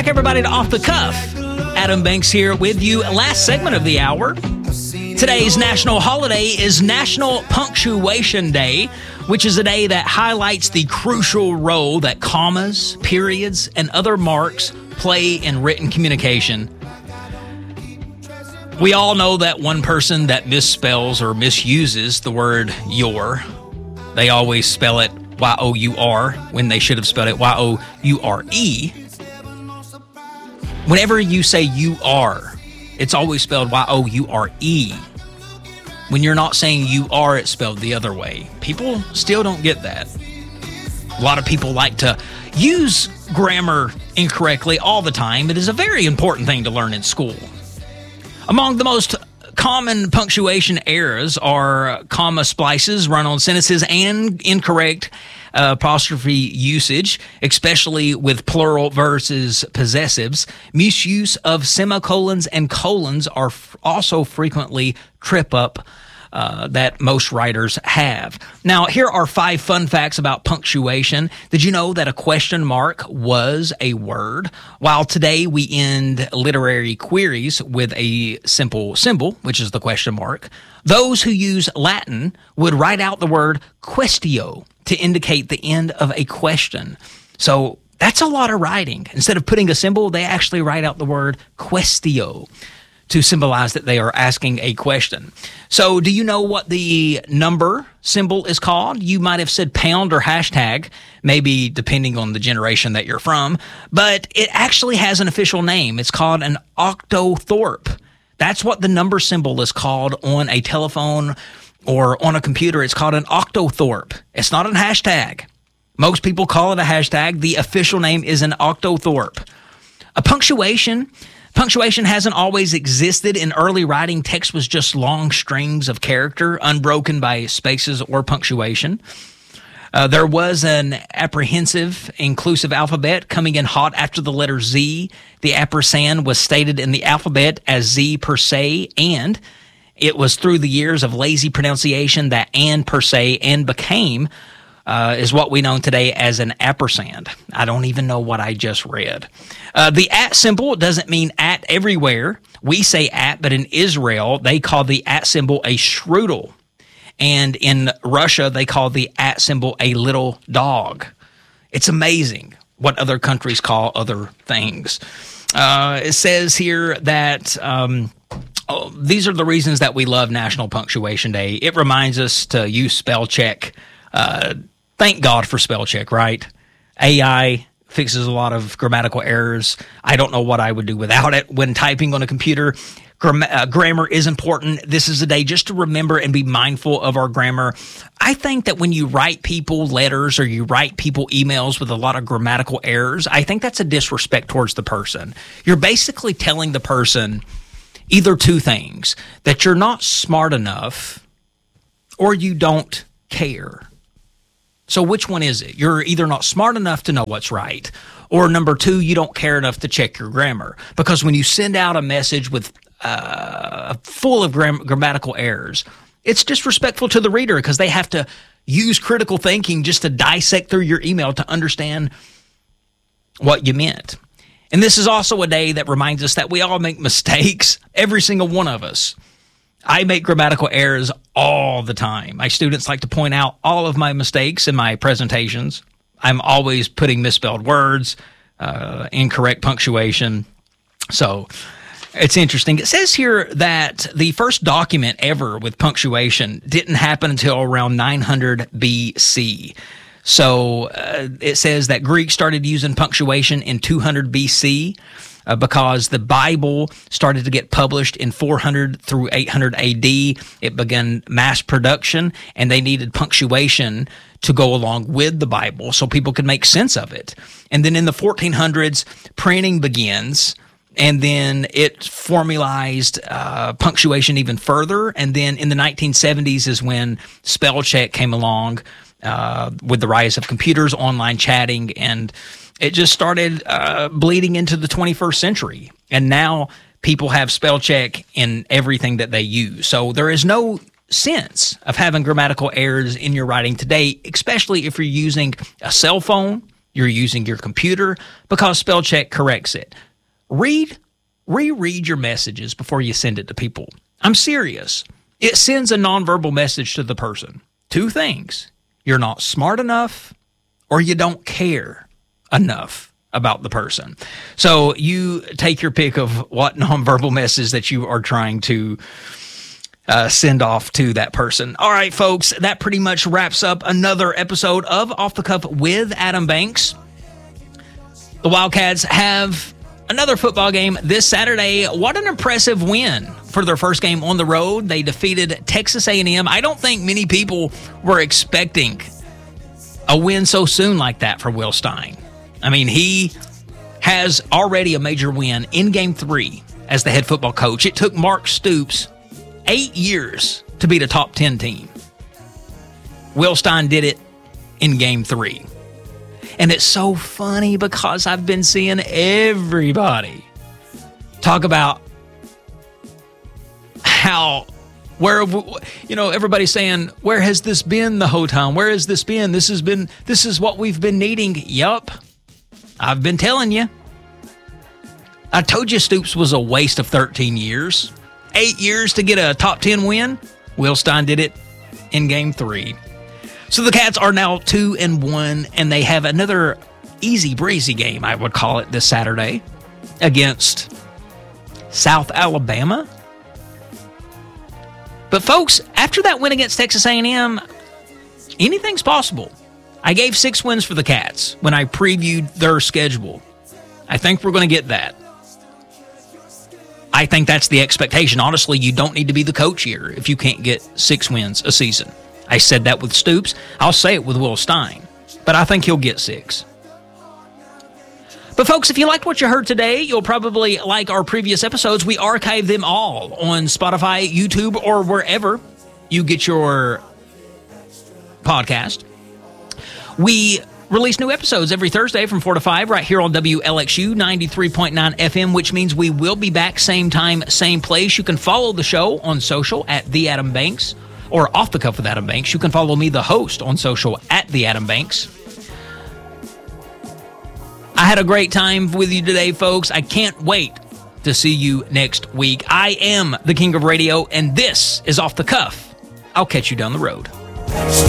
everybody, to Off the Cuff. Adam Banks here with you. Last segment of the hour. Today's national holiday is National Punctuation Day, which is a day that highlights the crucial role that commas, periods, and other marks play in written communication. We all know that one person that misspells or misuses the word your. They always spell it Y-O-U-R when they should have spelled it Y-O-U-R-E. Whenever you say you are, it's always spelled Y-O-U-R-E. When you're not saying you are, it's spelled the other way. People still don't get that. A lot of people like to use grammar incorrectly all the time. It is a very important thing to learn in school. Among the most common punctuation errors are comma splices, run-on sentences, and incorrect apostrophe usage, especially with plural versus possessives. Misuse of semicolons and colons are also frequently trip up that most writers have. Now, here are 5 fun facts about punctuation. Did you know that a question mark was a word? While today we end literary queries with a simple symbol, which is the question mark, those who use Latin would write out the word quaestio to indicate the end of a question. So that's a lot of writing. Instead of putting a symbol, they actually write out the word quaestio to symbolize that they are asking a question. So do you know what the number symbol is called? You might have said pound or hashtag, maybe depending on the generation that you're from, but it actually has an official name. It's called an octothorpe. That's what the number symbol is called on a telephone or on a computer. It's called an octothorpe. It's not a hashtag. Most people call it a hashtag. The official name is an octothorpe. Punctuation hasn't always existed. In early writing, text was just long strings of character, unbroken by spaces or punctuation. There was an apprehensive, inclusive alphabet coming in hot after the letter Z. The ampersand was stated in the alphabet as Z per se, and it was through the years of lazy pronunciation that and per se and became is what we know today as an ampersand. I don't even know what I just read. The at symbol doesn't mean at everywhere. We say at, but in Israel, they call the at symbol a strudel. And in Russia, they call the at symbol a little dog. It's amazing what other countries call other things. It says here that these are the reasons that we love National Punctuation Day. It reminds us to use spell check. Thank God for spell check, right? AI fixes a lot of grammatical errors. I don't know what I would do without it. When typing on a computer, grammar is important. This is a day just to remember and be mindful of our grammar. I think that when you write people letters or you write people emails with a lot of grammatical errors, I think that's a disrespect towards the person. You're basically telling the person either two things, that you're not smart enough or you don't care. So which one is it? You're either not smart enough to know what's right, or number 2, you don't care enough to check your grammar. Because when you send out a message with full of grammatical errors, it's disrespectful to the reader because they have to use critical thinking just to dissect through your email to understand what you meant. And this is also a day that reminds us that we all make mistakes, every single one of us. I make grammatical errors all the time. My students like to point out all of my mistakes in my presentations. I'm always putting misspelled words, incorrect punctuation. So it's interesting. It says here that the first document ever with punctuation didn't happen until around 900 BC. So it says that Greeks started using punctuation in 200 BC. Because the Bible started to get published in 400 through 800 AD. It began mass production, and they needed punctuation to go along with the Bible so people could make sense of it. And then in the 1400s, printing begins, and then it formalized punctuation even further. And then in the 1970s is when spell check came along with the rise of computers, online chatting, and it just started bleeding into the 21st century. And now people have spell check in everything that they use. So there is no sense of having grammatical errors in your writing today, especially if you're using a cell phone, you're using your computer, because spell check corrects it. Reread your messages before you send it to people. I'm serious. It sends a nonverbal message to the person. Two things. You're not smart enough, or you don't care enough about the person. So you take your pick of what nonverbal message that you are trying to send off to that person. All right, folks, that pretty much wraps up another episode of Off the Cuff with Adam Banks. The Wildcats have another football game this Saturday. What an impressive win for their first game on the road. They defeated Texas A&M. I don't think many people were expecting a win so soon like that for Will Stein. I mean, he has already a major win in Game 3 as the head football coach. It took Mark Stoops 8 years to beat a top 10 team. Will Stein did it in Game 3. And it's so funny because I've been seeing everybody talk about how, everybody's saying, where has this been the whole time? Where has this been? This is what we've been needing. Yup. I've been telling you. I told you Stoops was a waste of 13 years. 8 years to get a top 10 win. Will Stein did it in Game 3. So the Cats are now 2-1, and they have another easy breezy game, I would call it, this Saturday against South Alabama. But folks, after that win against Texas A&M, anything's possible. I gave 6 wins for the Cats when I previewed their schedule. I think we're going to get that. I think that's the expectation. Honestly, you don't need to be the coach here if you can't get 6 wins a season. I said that with Stoops. I'll say it with Will Stein. But I think he'll get 6. But folks, if you liked what you heard today, you'll probably like our previous episodes. We archive them all on Spotify, YouTube, or wherever you get your podcast. We release new episodes every Thursday from 4 to 5 right here on WLXU 93.9 FM, which means we will be back same time, same place. You can follow the show on social at The Adam Banks or Off the Cuff with Adam Banks. You can follow me, the host, on social at The Adam Banks. I had a great time with you today, folks. I can't wait to see you next week. I am the King of Radio, and this is Off the Cuff. I'll catch you down the road.